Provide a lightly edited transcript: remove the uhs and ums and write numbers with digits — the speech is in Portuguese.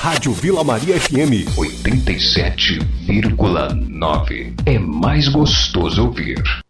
Rádio Vila Maria FM 87,9. É mais gostoso ouvir.